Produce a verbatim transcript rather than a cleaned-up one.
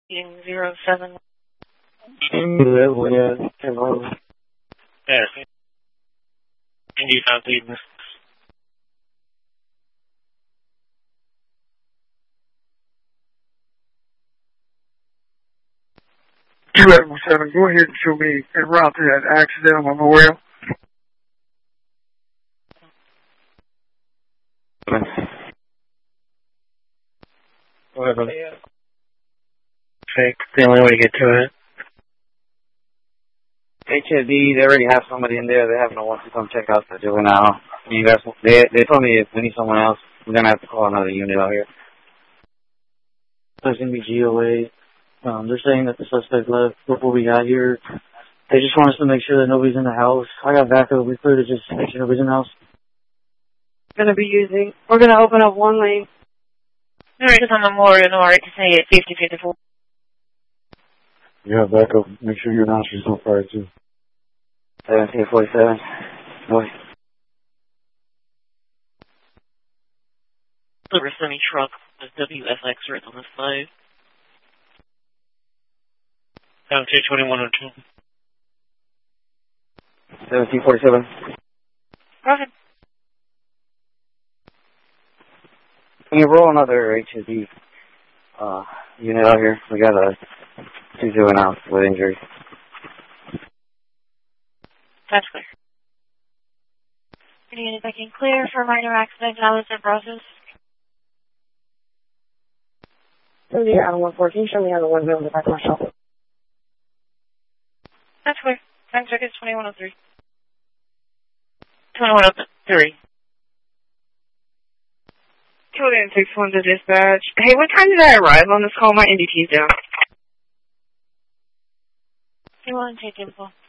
Zero seven. Yeah, hello. Yes. Can you not leave this? two eight one seven, go ahead and show me a route to that accident on Memorial. Whatever. Fake. The only way to get to it. H S D, they already have somebody in there. They have no one to come check out the juvenile. You guys, they they told me if we need someone else, we're gonna have to call another unit out here. There's gonna be G O A. Um, they're saying that the suspect left before we got here. They just want us to make sure that nobody's in the house. I got backup. We clear to just make sure nobody's in the house. Gonna be using. We're gonna open up one lane. Alright, it's on Memorial, alright, to say it fifty fifty-four. Yeah, backup. Make sure your nostrils on fire too. seventeen forty-seven. Boy. Silver semi truck with W F X written on the side. Seventeen twenty-one oh two. seventeen forty-seven. Go ahead. Can you roll another H S D uh, unit out here? We got a two juveniles with injuries. That's clear. Any unit that can clear for minor accident, now it's in process. So the Adam one fourteen, show me how the one wheel in the back of my shop. That's clear. Time check is twenty-one oh three. twenty-one oh three. two eight six one to dispatch. Hey, what time did I arrive on this call? My N D T's down. You want to take info.